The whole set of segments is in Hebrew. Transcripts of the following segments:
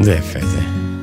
זה יפה זה.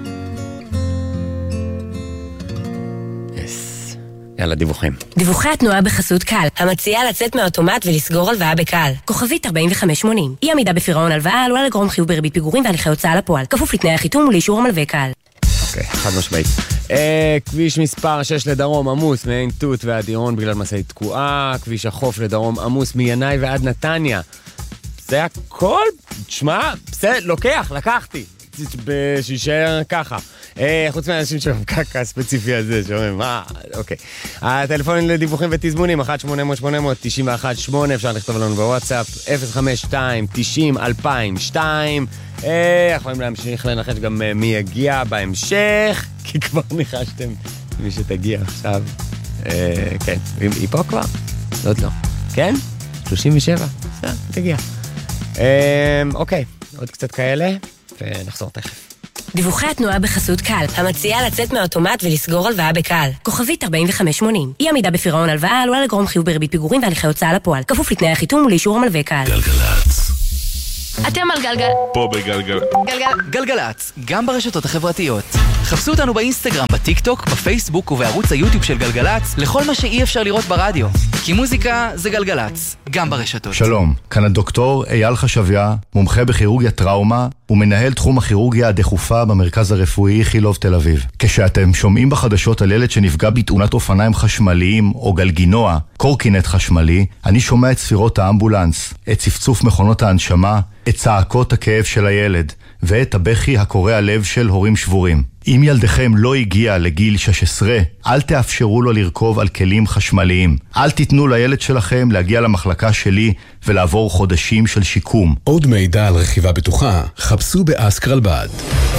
יאללה, דיווחים. דיווחי התנועה בחסות קל, המציעה לצאת מהאוטומט ולסגור הלוואה בקל. כוכבית 4580. אי עמידה בפירעון הלוואה עלולה לגרום חיוב בריבית פיגורים והליכי הוצאה לפועל. כפוף לתנאי החיתום ולאישור המלווה קל. אוקיי, חד משמעית. כביש מספר 6 לדרום עמוס מעין תות ועד עירון בגלל משאית תקועה. כביש החוף לדרום עמוס מינאי ועד נתניה. זה הכל? תשמע, בסדר, לקחתי. שישאר ככה. חוץ מהאנשים של הקקה הספציפי הזה, שאומרים, אוקיי. הטלפונים לדיווחים ותזמונים, 1-800-891-8, אפשר לכתוב לנו בוואטסאפ, 052-90-2002. יכולים להמשיך לנחש גם מי יגיע בהמשך, כי כבר ניחשתם מי שתגיע עכשיו. כן, היא פה כבר? עוד לא. כן? 37? תגיע. אוקיי, עוד קצת כאלה, ונחזור תכף. דיווחי התנועה בחסות קל, המציעה לצאת מהאוטומט ולסגור הלוואה בקל. כוכבית 4580. אי עמידה בפירעון הלוואה עלולה לגרום חיוב בריבית פיגורים והליכי הוצאה לפועל. כפוף לתנאי החיתום ולאישור המלווה קל. גלגלצ. אתם על גלגל. פה בגלגל. גלגלצ, גם ברשתות החברתיות. חפשו אותנו באינסטגרם, בטיק טוק, בפייסבוק ובערוץ היוטיוב של גלגלצ לכל מה שאי אפשר לראות ברדיו. כי מוזיקה זה גלגלצ, גם ברשתות. שלום, כאן הדוקטור אייל חשביה, מומחה בכירורגיה טראומה ומנהל תחום הכירורגיה הדחופה במרכז הרפואי איכילוב תל אביב. כשאתם שומעים בחדשות על ילד שנפגע בתאונת אופניים חשמליים או גלגינוע, קורקינט חשמלי, אני שומע את ספירות האמבולנס, את צפצוף מכונות ההנשמה, את צעקות הכאב של הילד ואת הבכי הקורע לב של הורים שבורים. אם ילדכם לא הגיע לגיל 16, אל תאפשרו לו לרכוב על כלים חשמליים. אל תיתנו לילד שלכם להגיע למחלקה שלי ולעבור חודשים של שיקום. עוד מידע על רכיבה בטוחה, חפשו באסקרלבד.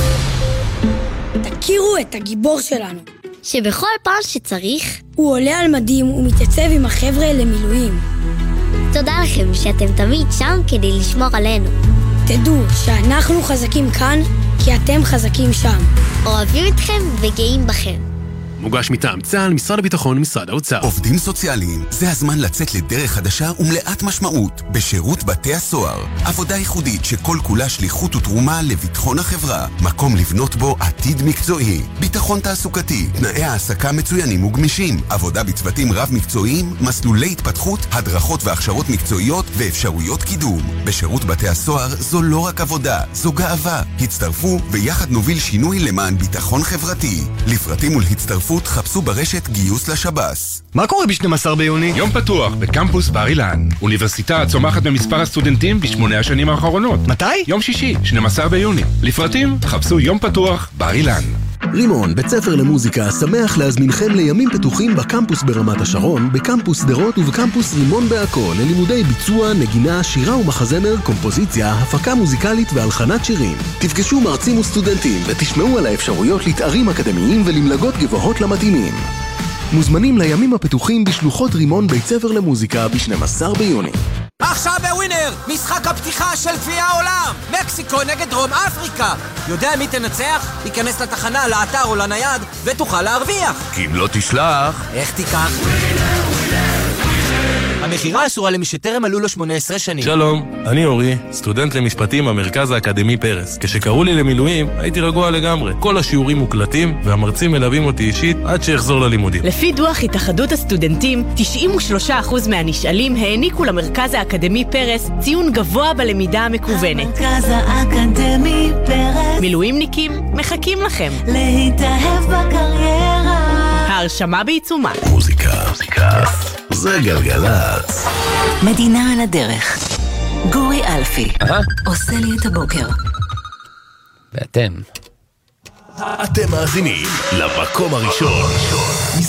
תכירו את הגיבור שלנו, שבכל פעם שצריך הוא עולה על מדים ומתייצב עם החבר'ה למילואים. תודה לכם שאתם תמיד שם כדי לשמור עלינו. תדעו שאנחנו חזקים כאן כי אתם חזקים שם. אוהבים אתכם וגאים בכם. מוגש מטעם צה"ל, משרד הביטחון ומשרד האוצר. עובדים סוציאליים, זה הזמן לצאת לדרך חדשה ומלאת משמעות בשירות בתי הסוהר. עבודה ייחודית שכל כולה שליחות ותרומה לביטחון החברה. מקום לבנות בו עתיד מקצועי. ביטחון תעסוקתי, תנאי העסקה מצוינים וגמישים. עבודה בצוותים רב מקצועיים, מסלולי התפתחות, הדרכות והכשרות מקצועיות ואפשרויות קידום. בשירות בתי הסוהר זו לא רק עבודה, זו גאווה. הצטרפו ויחד נוביל שינוי למען ביטחון חברתי. לפרטים ולהצטרפות חפשו ברשת גיוס לשב"ס. מה קורה ב-12 ביוני? יום פתוח בקמפוס בר אילן. אוניברסיטה צומחת במספר הסטודנטים ב8 השנים האחרונות. מתי? יום שישי, 12 ביוני. לפרטים חפשו יום פתוח בר אילן. רימון, בית ספר למוזיקה, שמח להזמינכם לימים פתוחים בקמפוס ברמת השרון, בקמפוס דרות ובקמפוס רימון בעכו, ללימודי ביצוע, נגינה, שירה ומחזמר, קומפוזיציה, הפקה מוזיקלית והלחנת שירים. תפגשו מרצים וסטודנטים ותשמעו על האפשרויות לתארים אקדמיים ולמלגות גבוהות למתאימים. מוזמנים לימים הפתוחים בשלוחות רימון בית ספר למוזיקה ב-12 ביוני. עכשיו בווינר, משחק הפתיחה של גביע העולם, מקסיקו נגד דרום אפריקה. יודע מי תנצח? תיכנס לתחנה, לאתר או לנייד ותוכל להרוויח. כי אם לא תשלח, איך תיקח? המחירה אסורה למי שטרם מלאו לו 18 שנים. שלום, אני אורי, סטודנט למשפטים במרכז האקדמי פרס. כשקראו לי למילואים, הייתי רגוע לגמרי. כל השיעורים מוקלטים והמרצים מלווים אותי אישית עד שיחזור ללימודים. לפי דוח התאחדות הסטודנטים, 93% מהנשאלים העניקו למרכז האקדמי פרס ציון גבוה בלמידה המקוונת. המרכז האקדמי פרס. מילואימניקים מחכים לכם. להתאהב בקריירה. ההרשמה בעיצומה. מוזיקה. זה גלגלצ. מדינה על הדרך. גורי אלפי. עושה לי את הבוקר. ואתם אתם מאזינים למקום הראשון.